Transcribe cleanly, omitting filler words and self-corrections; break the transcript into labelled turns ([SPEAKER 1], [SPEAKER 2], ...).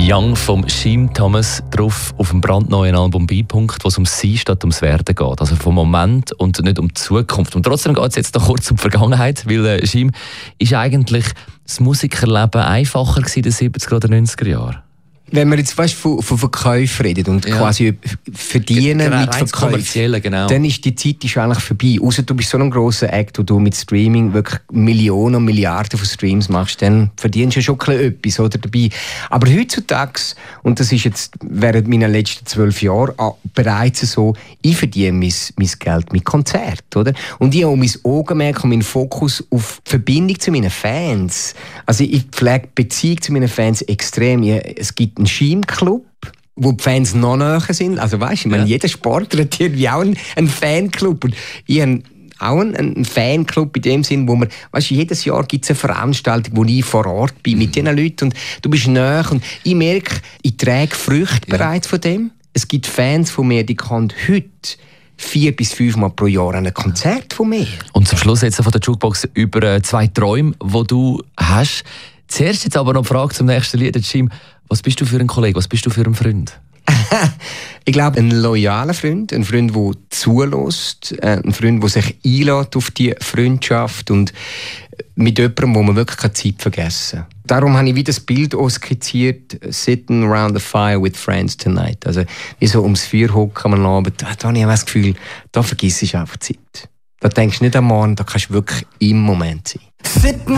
[SPEAKER 1] Young vom Sheem Thomas drauf auf dem brandneuen Album B-Punkt, wo es um sie statt ums Werden geht. Also vom Moment und nicht um die Zukunft. Und trotzdem geht es jetzt noch kurz um die Vergangenheit, weil Sheem ist eigentlich das Musikerleben einfacher gewesen in den 70er oder 90er Jahren.
[SPEAKER 2] Wenn wir jetzt von Verkäufen reden und quasi verdienen mit Verkäufen,
[SPEAKER 1] genau.
[SPEAKER 2] dann ist die Zeit eigentlich vorbei. Ausser du bist so ein grosser Act, wo du mit Streaming wirklich Millionen und Milliarden von Streams machst, dann verdienst du ja schon etwas oder, dabei. Aber heutzutage, und das ist jetzt während meiner letzten 12 Jahre bereits so, ich verdiene mein Geld mit Konzerten. Oder? Und ich habe mein Augenmerk und meinen Fokus auf die Verbindung zu meinen Fans. Also ich pflege die Beziehung zu meinen Fans extrem. Es gibt einen Sheem-Club, wo die Fans noch näher sind. Also weißt du, jeder Sportler hat irgendwie auch einen Fanclub. Und ich habe auch einen Fanclub in dem Sinn, wo man, weißt du, jedes Jahr gibt es eine Veranstaltung, wo ich vor Ort bin mit diesen Leuten und du bist näher. Und ich merke, ich trage Früchte bereits von dem. Es gibt Fans von mir, die kommen heute 4 bis 5 Mal pro Jahr ein Konzert von mir.
[SPEAKER 1] Und zum Schluss jetzt von der Jukebox über 2 Träume, die du hast. Zuerst jetzt aber noch die Frage zum nächsten Lied, Sheem. Was bist du für ein Kollege? Was bist du für ein Freund?
[SPEAKER 2] Ich glaube, ein loyaler Freund, ein Freund, der zulässt, ein Freund, der sich einlädt auf die Freundschaft und mit jemandem, wo man wirklich keine Zeit vergessen kann. Darum habe ich wieder das Bild skizziert, «Sitting around the fire with friends tonight». Also wie so ums Feuer hocken am Abend. Da habe ich das Gefühl, da vergisst du einfach Zeit. Da denkst du nicht am Morgen, da kannst du wirklich im Moment sein.